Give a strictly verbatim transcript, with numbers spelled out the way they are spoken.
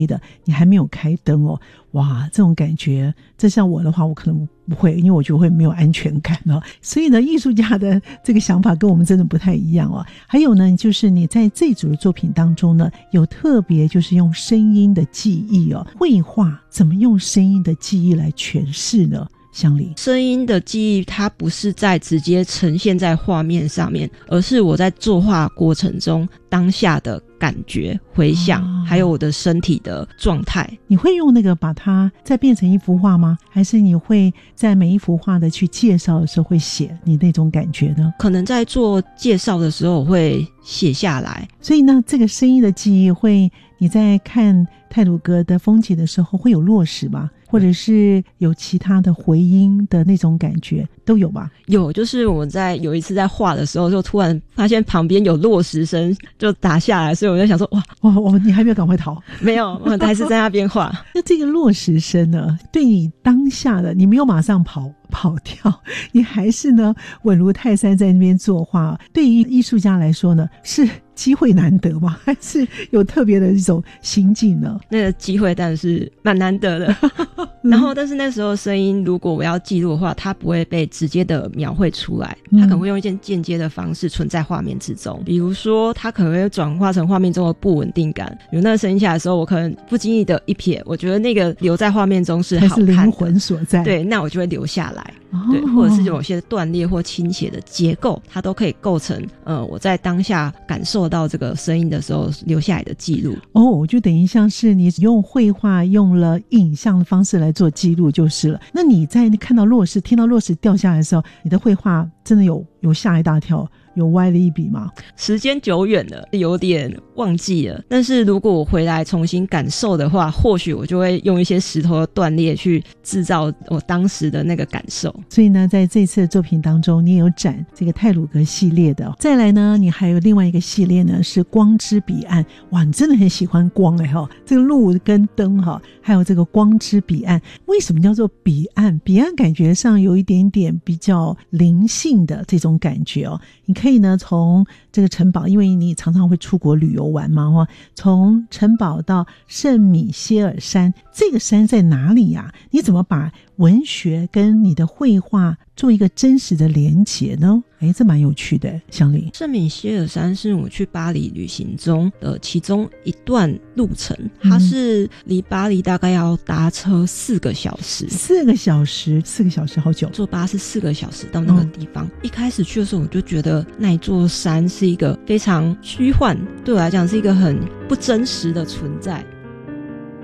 的，你还没有开灯哦，哇，这种感觉，这像我的话我可能不会，因为我觉得会没有安全感哦。所以呢，艺术家的这个想法跟我们真的不太一样哦。还有呢，就是你在这组的作品当中呢，有特别就是用声音的记忆哦，绘画怎么用声音的记忆来诠释呢？香菱， 声音的记忆它不是在直接呈现在画面上面，而是我在作画过程中当下的感觉回想、哦、还有我的身体的状态。 你会用那个把它再变成一幅画吗？还是你会在每一幅画的去介绍的时候会写你那种感觉呢？ 可能在做介绍的时候我会写下来。 所以呢，这个声音的记忆会，你在看太鲁阁的风景的时候会有落实吗？或者是有其他的回音的那种感觉都有吧？ 有，就是我在有一次在画的时候，就突然发现旁边有落石声就打下来，所以我就想说，哇哇，我你还没有赶快逃？ 没有，我还是在那边画。 那这个落石声呢，对你当下的你没有马上跑跑掉，你还是呢稳如泰山在那边作画，对于艺术家来说呢，是机会难得吗？还是有特别的一种心境呢？ 那个机会当然是蛮难得的。然后但是那时候声音如果我要记录的话，它不会被直接的描绘出来，它可能会用一件间接的方式存在画面之中。比如说它可能会转化成画面中的不稳定感，有那个声音下来的时候，我可能不经意的一瞥，我觉得那个留在画面中是好看的， 还是灵魂所在， 对，那我就会留下来。对，或者是有些断裂或倾斜的结构，它都可以构成呃我在当下感受到这个声音的时候留下来的记录。 哦，我就等于像是你用绘画用了影像的方式来做记录就是了。那你在看到落石听到落石掉下来的时候，你的绘画真的有有吓一大跳，有歪了一笔吗？ 时间久远了，有点忘记了。但是如果我回来重新感受的话，或许我就会用一些石头的断裂去制造我当时的那个感受。 所以呢，在这次的作品当中，你也有展这个太鲁阁系列的。再来呢，你还有另外一个系列呢，是光之彼岸。哇，你真的很喜欢光哎哈！这个路跟灯哈，还有这个光之彼岸。为什么叫做彼岸？彼岸感觉上有一点点比较灵性的这种感觉哦。你可以呢从这个城堡，因为你常常会出国旅游玩嘛，哦，从城堡到圣米歇尔山，这个山在哪里呀？你怎么把文学跟你的绘画做一个真实的连结呢？诶，这蛮有趣的。香菱， 圣米歇尔山是我去巴黎旅行中的其中一段路程，它是离巴黎大概要搭车四个小时。 四个小时四个小时好久， 坐巴士四个小时到那个地方，嗯，一开始去的时候我就觉得那一座山是一个非常虚幻，对我来讲是一个很不真实的存在。